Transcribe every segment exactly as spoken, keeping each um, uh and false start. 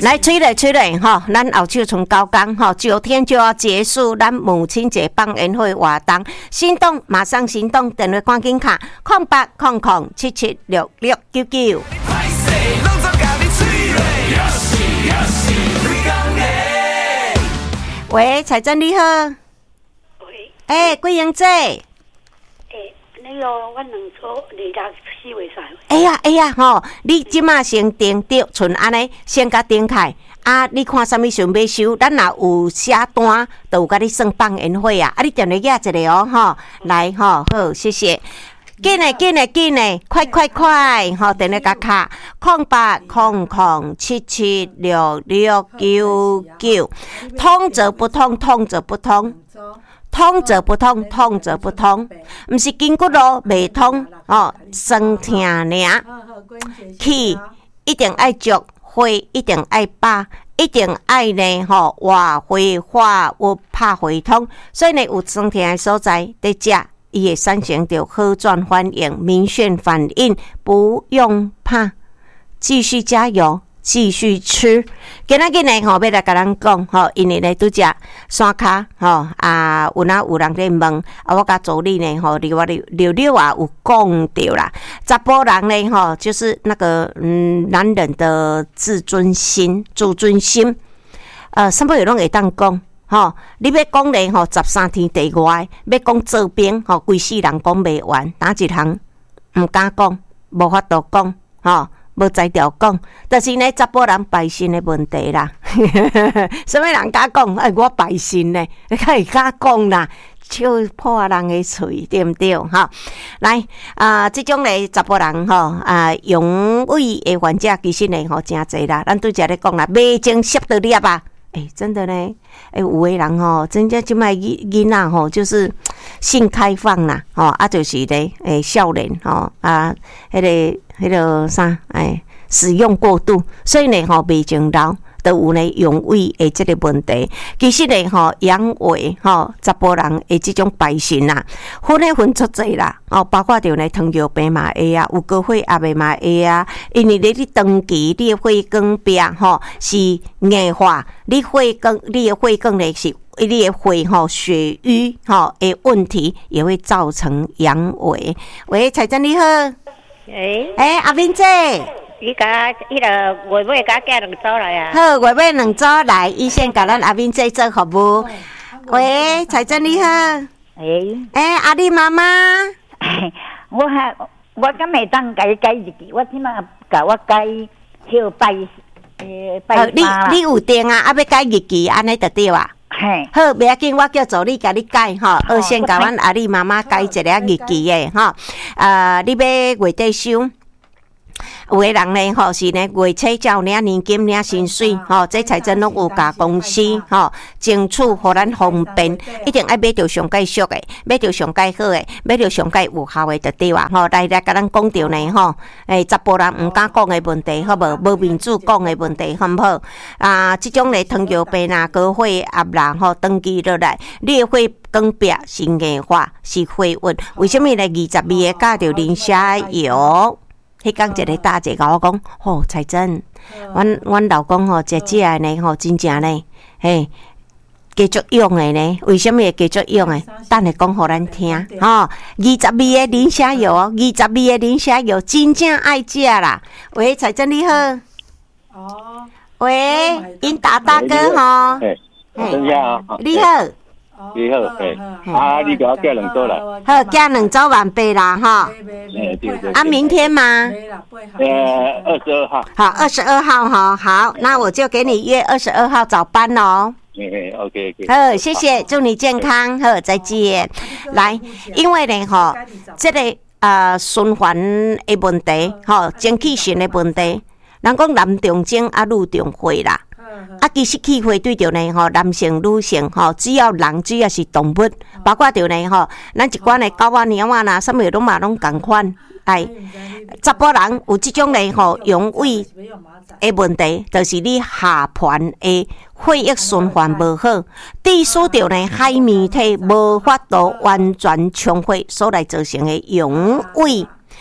来，催泪催泪哈！咱后手从高岗哈，九天就要结束咱母亲节放烟火活动，心动马上行动，电话赶紧卡空八空空七七六六九九。喂，彩珍你好。 喂。 哎、欸，桂英姐。哎、 欸，那个我两组二六四月三。 哎呀哎呀吼！你即马先订着，剩安尼先甲订开。啊，你看啥物想要收？咱若有写单，就有甲你算放烟火啊！啊，你电话举一个哦，吼，来吼，好，谢谢。紧诶，紧诶，紧诶，快快快！吼，电话甲卡空八空空七七六六九九，通则不通，通则不通。通则不通，通则不通，毋是筋骨路袂通哦，酸痛尔。气一定爱足，火一定爱把，一定爱呢吼活火化物拍回通。所以呢，有酸痛的所在，得食伊会产生着好转反应、明显反应，不用怕，继续加油。继续吃，今仔日呢吼，要来甲咱讲吼，因为呢拄只山骹吼啊，有哪有人咧问啊，我甲助理呢吼，另外六六啊有讲着啦，查甫人呢吼，就是那个嗯男人的自尊心、自尊心，呃，什么嘢拢会当讲吼，你要讲咧吼，十三天地外，要讲做兵吼，规世人讲袂完，哪一项毋敢讲，无法度讲吼。无才调讲，但是呢，查甫人败心的问题啦。什么人敢讲？哎，我败心呢，你可以敢讲啦，笑破人的嘴，对不对？哈，来啊、呃，这种嘞查甫人吼啊，阳痿的患者其实呢吼真侪啦。咱拄则咧讲啦，未经吸到粒啊。哎，真的呢，哎，有的人吼，真正即摆囡仔吼，就是性开放啦，吼啊，就是咧，哎，少年吼啊，迄、那个、迄、那个啥，哎，使用过度，所以呢，吼，未经老都有呢阳痿的这个问题。其实呢，吼，阳痿吼，查甫人的这种败肾啦，分咧分足侪啦，哦，包括着呢糖尿病嘛会啊，有高血压的嘛会啊，因为你你长期你的血管壁吼是硬化，你血管你的血管呢是。你的血吼血瘀吼的问题也会造成阳痿。喂，彩珍你好。 诶。 诶，阿敏姐。 你甲迄个月尾甲寄两组来啊？ 好，月尾两组来，伊先甲咱阿敏姐做服务。喂，彩珍你好。 诶。 诶，阿丽妈妈。 我还我敢袂当改改日记，我即马甲我改迄拜诶拜呃，你你有定啊？啊，要改日记，安尼就对啊。 嘿， 好，袂要紧，我叫助理甲你改吼。二先甲阮阿丽妈妈改一个日记诶吼。啊，你要月底收。有的人呢，吼是呢月初才有领年金、领薪水，吼这财政拢有甲公司吼争取，互咱方便。一定爱买着上介俗的，买着上介好的，买着上介有效的就对啊！吼，来来甲咱讲着呢，吼，诶，查甫人毋敢讲的问题，好无？无民主讲的问题，好毋好？啊，即种咧糖尿病啦、高血压啦，吼，长期落来，你的血管壁是硬化，是血晕。为什么呢？二十味的加着磷虾油？迄讲一个大姐甲我讲，吼、哦，彩珍，阮阮老公吼食这个呢，吼真正呢，嘿，继续用的呢，为什么会继续用的？等下讲互咱听，吼、哦，二十味的磷虾油，二十味的磷虾油，真正爱食啦。喂，彩珍你好。哦。喂，英达大哥吼。 嘿，等一下啊。 你好。 你好，诶，啊，你给我寄两组来。 好，寄两组完毕啦，哈。 诶，对对。 啊，明天吗？ 呃，二十二号。 好，二十二号哈，好，那我就给你约二十二号早班哦。 诶 ，OK OK。 好，谢谢，祝你健康，好，再见。来，因为呢，哈，这个呃循环的问题，哈，精气神的问题，人讲男重精啊，女重血啦。啊，其实气血对着呢吼，男性、女性吼，只要人只要是动物，包括着呢吼，咱一寡的狗啊、猫啊呐，什么拢嘛拢共款。哎，查甫人有即种呢吼，阳痿的问题，就是你下盘的血液循环无好，致使着呢海绵体无法度完全充血，所来造成的阳痿。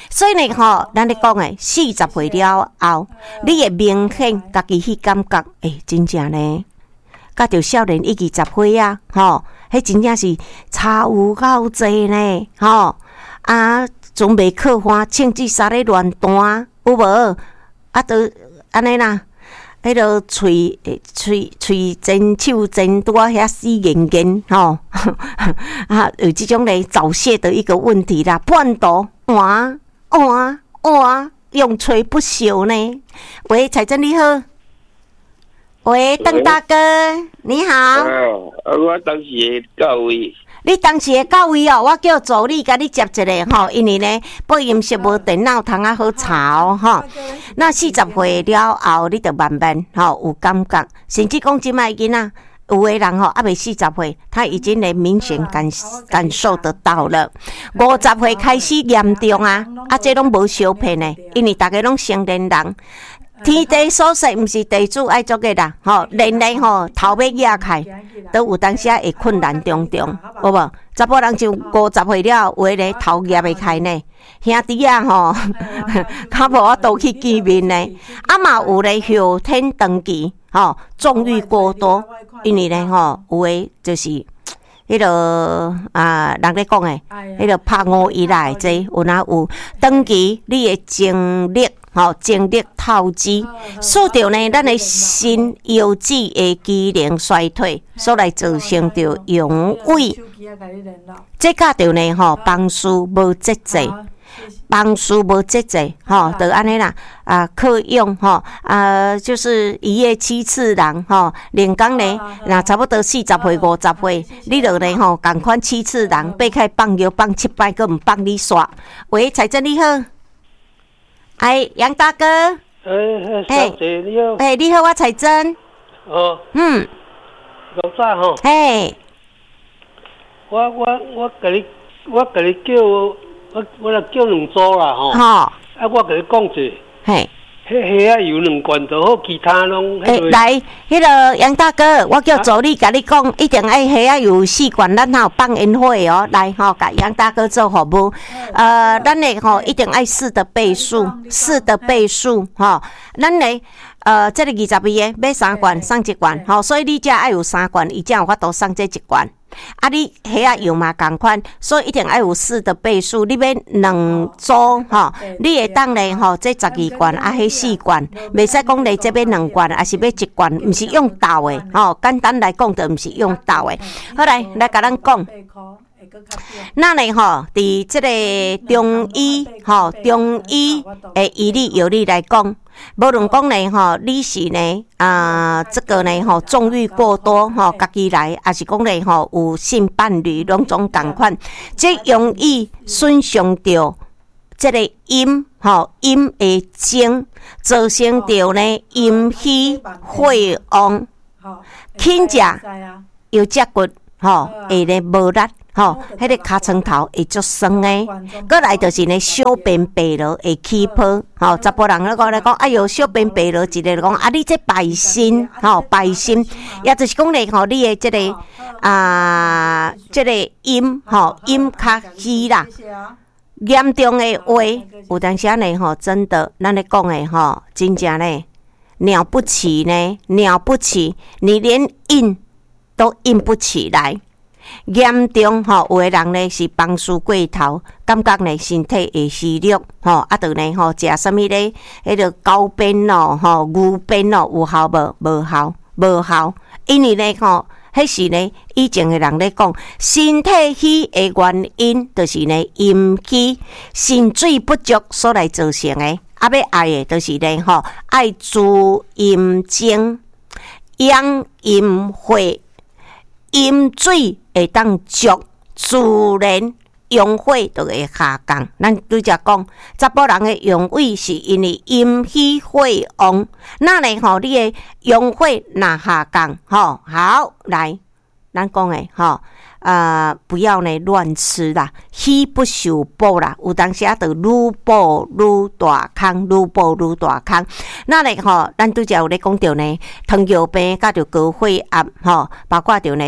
所以呢，吼，咱咧讲诶，四十岁了后，你会明显家己去感觉，诶、欸，真正呢，甲着少年一二十岁啊，吼，迄真正是差有够济呢，吼啊，准备考完，穿至衫咧乱弹，有无？啊，都安尼啦。迄个喙、喙、喙真、手真多遐死严严吼，啊，有即种咧早泄的一个问题啦，半途换换换，用吹不休呢。喂，彩珍你好，喂，邓大哥你好。 哦，我当时到位。 你当时会到位哦，我叫助理甲你接一个吼，因为呢，播音室无电脑通啊好查哦吼。那四十岁了后，你就慢慢吼有感觉，甚至讲即摆囡仔，有个人吼还未四十岁，他已经能明显感感受得到了。五十岁开始严重啊，啊这拢无小骗的，因为大家拢成年人。天地所设，毋是地主爱做嘅啦，吼，人类吼头要压开，都有当时啊会困难重重，有无？查甫人就五十岁了，有咧头压袂开呢，兄弟啊吼，较无法度去见面呢。啊嘛有咧后天长期，吼，纵欲过多，因为咧吼有诶就是。迄个啊，人咧讲诶，迄个拍五依赖这有哪有？长期你诶精力吼，精力透支，使着呢，咱诶心腰子诶机能衰退，所来造成着阳痿。这甲着呢吼，房事无节制。房事无节制，吼，就安尼啦。啊，客用吼，啊，就是一夜七次郎，吼，连工呢，那差不多四十岁、五十岁，你就呢吼，共款七次郎，爬开放药放七摆，佮毋放你煞。喂，财政你好，哎，杨大哥， 哎，小姐你好， 哎，你好，我财政， 哦， 嗯， 老早吼， 嘿， 我我我甲你，我甲你叫。我我来叫两组啦吼， 吼， 啊，我甲你讲者， 嘿， 迄虾啊油两罐就好，其他拢。 诶、欸，来，迄、那个杨大哥，我叫助理甲你讲，一定爱虾啊油四罐，咱还有放烟火哦。来吼，甲杨大哥做服务，呃，咱诶吼一定爱四的倍数，四的倍数吼，咱诶。呃，这个二十二个买三罐送一罐，吼，所以你才爱有三罐，伊才有法度送这一罐。啊，你遐啊用嘛共款，所以一定爱有四的倍数。你要两组吼，你会当咧吼，这十二罐啊，迄四罐，袂使讲咧这要两罐，还是要一罐，毋是用倒诶，吼，简单来讲就毋是用倒诶。好来，来甲咱讲。那呢吼，伫即个中医吼，中医诶医理药理来讲，无论讲呢吼，你是呢啊、呃，这个呢吼纵欲过多吼，家己来，还是讲呢吼有性伴侣，拢总共款，这容易损伤着这个阴吼阴的精，造成着呢阴虚血旺，轻食又脊骨吼会呢无力。吼，迄、那个尻川头会足酸诶，过来就是呢小便白落会起泡，吼，查甫人咧讲来讲，哎哟小便白落，一个讲啊，你这败心，吼败心，也就是讲咧吼，你诶即、这个啊，即、这个阴，吼阴较虚啦，严重诶话，有当时呢吼，真的，咱咧讲诶吼，真正呢了不起呢，了不起，你连硬都硬不起来。严重吼，有的人呢是房事过头，感觉呢身体会虚弱，吼，啊，着呢吼食啥物咧？迄个高鞭咯，吼牛鞭咯，有效无？无效，无效。因为呢吼，迄是呢以前的人咧讲，身体虚的原因，就是呢阴虚、肾水不足所来造成的。啊，要爱的，就是呢吼，爱助阴精、养阴血。阴水会当足，自然阳火就会下降。咱拄则讲，查甫人的阳痿是因为阴虚血旺，那呢吼，你的阳火若下降，吼好来，咱讲的吼，呃，不要呢乱吃啦，虚不受补啦，有当时啊，就愈补愈大坑，愈补愈大坑。那呢吼，咱拄则有咧讲到呢，糖尿病甲着高血压吼，包括着呢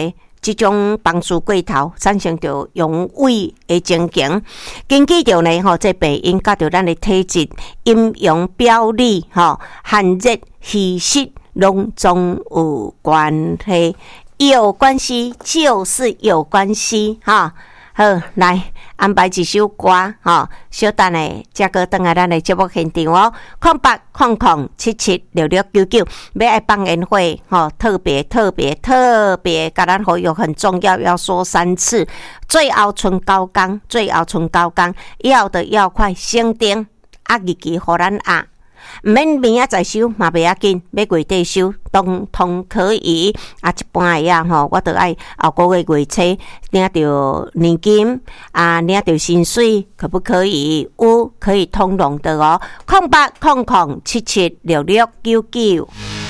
即种房事过头，产生着阳痿的情形，根据着呢吼，这病因甲着咱的体质、阴阳表里、吼寒热、虚实，拢总有关系。有关系就是有关系哈。好，来安排一首歌哈，小等下才个等下咱的节目现场哦。空八空空七七六六九九，要爱放烟花哈，特别特别特别，甲咱好友很重要，要说三次。最后剩九天，最后剩九天，要的要快，先订啊，日期互咱啊。毋免明仔载收嘛袂要紧，要月底收，通通可以。啊，一般个呀吼，我着爱后个月月初领着年金啊，领着薪水，可不可以？有可以通融的哦。空八空空七七六六九九。